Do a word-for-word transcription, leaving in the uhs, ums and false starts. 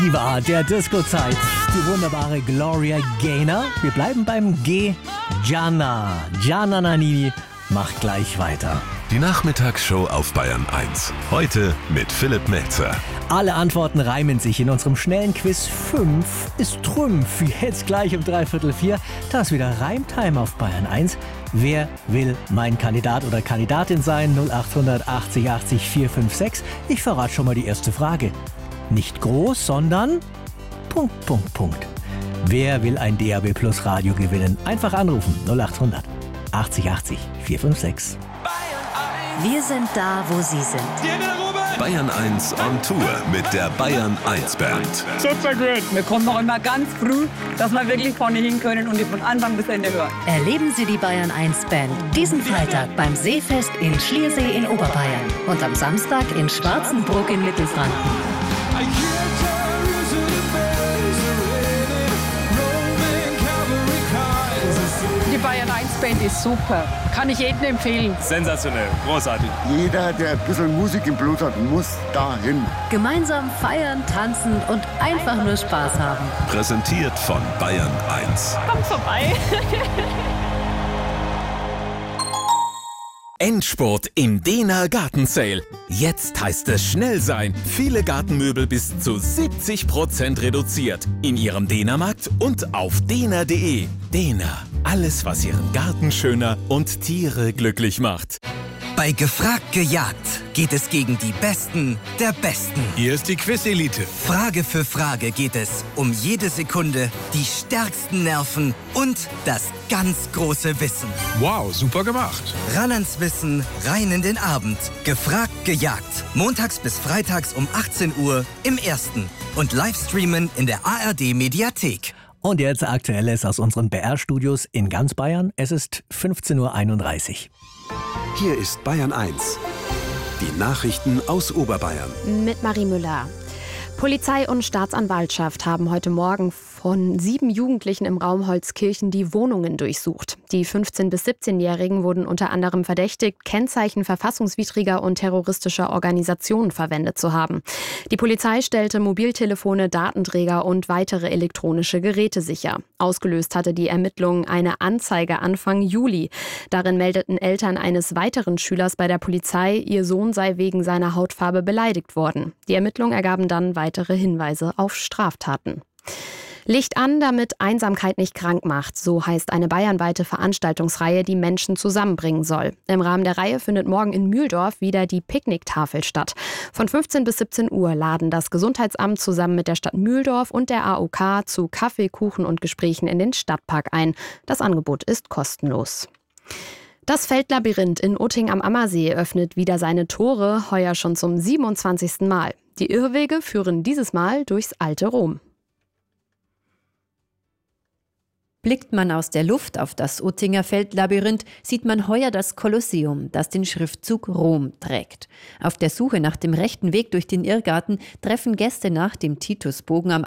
Diva der Disco-Zeit, die wunderbare Gloria Gaynor. Wir bleiben beim G. Gianna. Gianna Nannini macht gleich weiter. Die Nachmittagsshow auf Bayern eins. Heute mit Philipp Melzer. Alle Antworten reimen sich in unserem schnellen Quiz. Fünf ist Trümpf. Jetzt gleich um dreiviertel vier. Da ist wieder Reimtime auf Bayern eins. Wer will mein Kandidat oder Kandidatin sein? null acht achtzig achtzig vier fünf sechs. Ich verrate schon mal die erste Frage. Nicht groß, sondern Punkt, Punkt, Punkt. Wer will ein D A B Plus Radio gewinnen? Einfach anrufen. null acht achtzig achtzig vier fünf sechs. Wir sind da, wo Sie sind. Bayern eins on Tour mit der Bayern eins Band. Super gut. Wir kommen auch immer ganz früh, dass wir wirklich vorne hin können und die von Anfang bis Ende hören. Erleben Sie die Bayern eins Band diesen Freitag beim Seefest in Schliersee in Oberbayern und am Samstag in Schwarzenbruck in Mittelfranken. Die Bayern eins Band ist super. Kann ich jedem empfehlen. Sensationell, großartig. Jeder, der ein bisschen Musik im Blut hat, muss dahin. Gemeinsam feiern, tanzen und einfach nur Spaß haben. Präsentiert von Bayern eins. Kommt vorbei. Endspurt im Dehner Gartensale. Jetzt heißt es schnell sein. Viele Gartenmöbel bis zu siebzig Prozent reduziert. In Ihrem Dehnermarkt und auf dehner punkt de. Dehner. Alles, was Ihren Garten schöner und Tiere glücklich macht. Bei Gefragt gejagt geht es gegen die Besten der Besten. Hier ist die Quiz-Elite. Frage für Frage geht es um jede Sekunde, die stärksten Nerven und das ganz große Wissen. Wow, super gemacht. Ran ans Wissen, rein in den Abend. Gefragt gejagt. Montags bis freitags um achtzehn Uhr im Ersten. Und Livestreamen in der A R D-Mediathek. Und jetzt Aktuelles aus unseren B R-Studios in ganz Bayern. Es ist fünfzehn Uhr einunddreißig. Hier ist Bayern eins. Die Nachrichten aus Oberbayern. Mit Marie Müller. Polizei und Staatsanwaltschaft haben heute Morgen von sieben Jugendlichen im Raum Holzkirchen die Wohnungen durchsucht. Die fünfzehn- bis siebzehnjährigen wurden unter anderem verdächtigt, Kennzeichen verfassungswidriger und terroristischer Organisationen verwendet zu haben. Die Polizei stellte Mobiltelefone, Datenträger und weitere elektronische Geräte sicher. Ausgelöst hatte die Ermittlung eine Anzeige Anfang Juli. Darin meldeten Eltern eines weiteren Schülers bei der Polizei, ihr Sohn sei wegen seiner Hautfarbe beleidigt worden. Die Ermittlungen ergaben dann weitere Hinweise auf Straftaten. Licht an, damit Einsamkeit nicht krank macht. So heißt eine bayernweite Veranstaltungsreihe, die Menschen zusammenbringen soll. Im Rahmen der Reihe findet morgen in Mühldorf wieder die Picknicktafel statt. Von fünfzehn bis siebzehn Uhr laden das Gesundheitsamt zusammen mit der Stadt Mühldorf und der A O K zu Kaffee, Kuchen und Gesprächen in den Stadtpark ein. Das Angebot ist kostenlos. Das Feldlabyrinth in Utting am Ammersee öffnet wieder seine Tore, heuer schon zum siebenundzwanzigsten Mal. Die Irrwege führen dieses Mal durchs alte Rom. Blickt man aus der Luft auf das Uttinger Feldlabyrinth, sieht man heuer das Kolosseum, das den Schriftzug Rom trägt. Auf der Suche nach dem rechten Weg durch den Irrgarten treffen Gäste nach dem Titusbogen am